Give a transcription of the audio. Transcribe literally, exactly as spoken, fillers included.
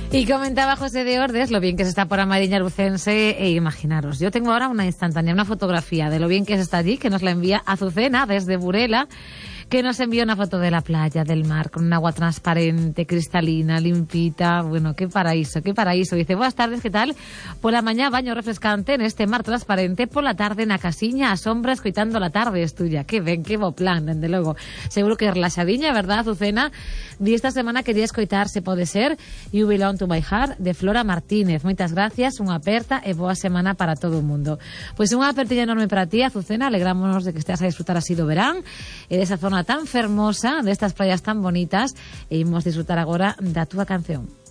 Y comentaba José de Ordes lo bien que se está por Amariña Lucense, e imaginaros, yo tengo ahora una instantánea, una fotografía de lo bien que se está allí, que nos la envía Azucena desde Burela, que nos envió una foto de la playa, del mar, con un agua transparente, cristalina, limpita. Bueno, qué paraíso, qué paraíso. Dice, buenas tardes, ¿qué tal? Por la mañana baño refrescante en este mar transparente, por la tarde na casiña, a sombra, escoitando la tarde es tuya. Qué ben, qué bo plan, desde luego. Seguro que relaxadiña, ¿verdad, Azucena? Di esta semana quería escoitar, se pode ser, You Belong to My Heart, de Flora Martínez. Moitas gracias, unha aperta e boa semana para todo o mundo. Pois unha apertilla enorme para ti, Azucena, alegrámonos de que esteas a disfrutar así do verán, e desa zona tan fermosa, destas praias tan bonitas, e imos disfrutar agora da túa canción.